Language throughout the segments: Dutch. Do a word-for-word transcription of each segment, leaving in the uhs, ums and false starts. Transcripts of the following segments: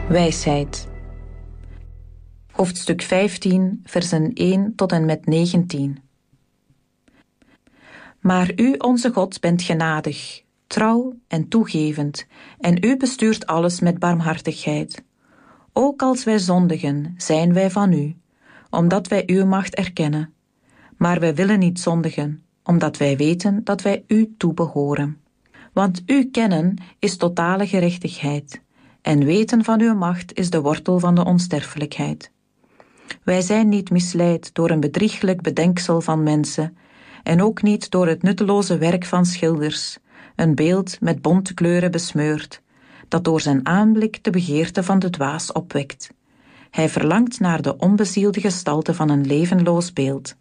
Wijsheid. Hoofdstuk vijftien, versen één tot en met negentien. Maar u, onze God, bent genadig, trouw en toegevend, en u bestuurt alles met barmhartigheid. Ook als wij zondigen, zijn wij van u, omdat wij uw macht erkennen. Maar wij willen niet zondigen, omdat wij weten dat wij u toebehoren. Want u kennen is totale gerechtigheid, en weten van uw macht is de wortel van de onsterfelijkheid. Wij zijn niet misleid door een bedrieglijk bedenksel van mensen, en ook niet door het nutteloze werk van schilders, een beeld met bonte kleuren besmeurd, dat door zijn aanblik de begeerte van de dwaas opwekt. Hij verlangt naar de onbezielde gestalte van een levenloos beeld.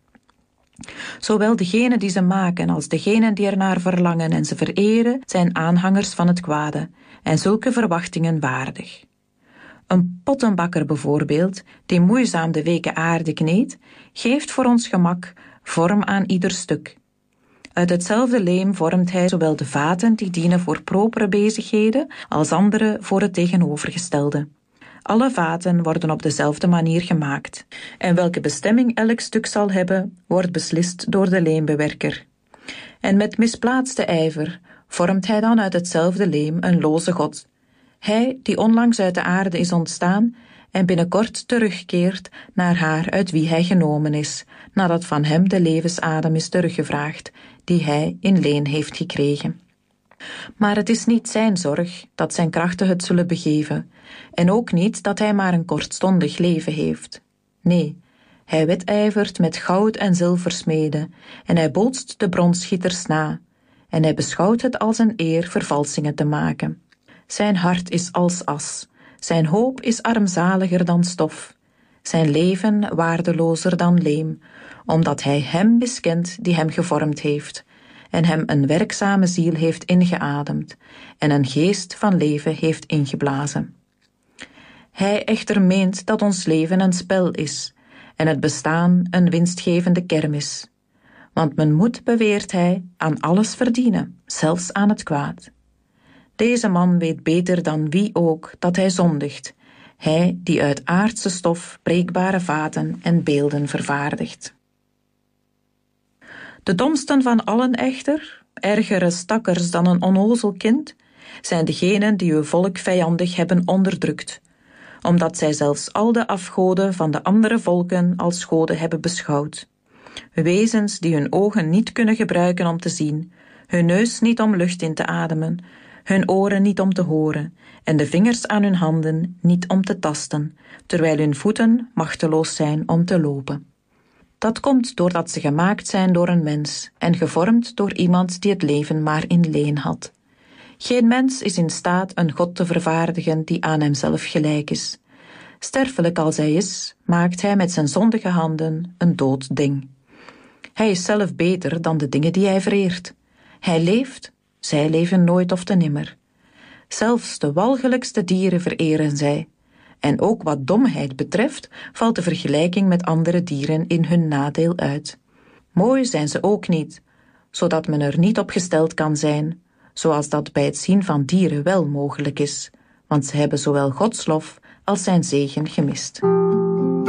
Zowel degenen die ze maken als degenen die ernaar verlangen en ze vereren, zijn aanhangers van het kwade, en zulke verwachtingen waardig. Een pottenbakker bijvoorbeeld, die moeizaam de weken aarde kneedt, geeft voor ons gemak vorm aan ieder stuk. Uit hetzelfde leem vormt hij zowel de vaten die dienen voor propere bezigheden, als andere voor het tegenovergestelde. Alle vaten worden op dezelfde manier gemaakt, en welke bestemming elk stuk zal hebben, wordt beslist door de leembewerker. En met misplaatste ijver vormt hij dan uit hetzelfde leem een loze God. Hij die onlangs uit de aarde is ontstaan en binnenkort terugkeert naar haar uit wie hij genomen is, nadat van hem de levensadem is teruggevraagd, die hij in leen heeft gekregen. Maar het is niet zijn zorg dat zijn krachten het zullen begeven, en ook niet dat hij maar een kortstondig leven heeft. Nee, hij wedijvert met goud en zilversmeden, en hij bootst de bronschieters na, en hij beschouwt het als een eer vervalsingen te maken. Zijn hart is als as, zijn hoop is armzaliger dan stof, zijn leven waardelozer dan leem, omdat hij hem miskent die hem gevormd heeft, en hem een werkzame ziel heeft ingeademd, en een geest van leven heeft ingeblazen. Hij echter meent dat ons leven een spel is, en het bestaan een winstgevende kermis. Want men moet, beweert hij, aan alles verdienen, zelfs aan het kwaad. Deze man weet beter dan wie ook dat hij zondigt, hij die uit aardse stof breekbare vaten en beelden vervaardigt. De domsten van allen echter, ergere stakkers dan een onnozel kind, zijn degenen die uw volk vijandig hebben onderdrukt, omdat zij zelfs al de afgoden van de andere volken als goden hebben beschouwd. Wezens die hun ogen niet kunnen gebruiken om te zien, hun neus niet om lucht in te ademen, hun oren niet om te horen, en de vingers aan hun handen niet om te tasten, terwijl hun voeten machteloos zijn om te lopen. Dat komt doordat ze gemaakt zijn door een mens en gevormd door iemand die het leven maar in leen had. Geen mens is in staat een God te vervaardigen die aan hemzelf gelijk is. Sterfelijk als hij is, maakt hij met zijn zondige handen een dood ding. Hij is zelf beter dan de dingen die hij vereert. Hij leeft, zij leven nooit of te nimmer. Zelfs de walgelijkste dieren vereren zij. En ook wat domheid betreft, valt de vergelijking met andere dieren in hun nadeel uit. Mooi zijn ze ook niet, zodat men er niet op gesteld kan zijn, zoals dat bij het zien van dieren wel mogelijk is, want ze hebben zowel Gods lof als zijn zegen gemist.